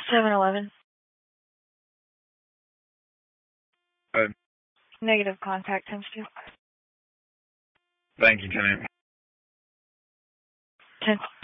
7-Eleven. Good. Negative contact, 10-2. Thank you, Tenant. 10.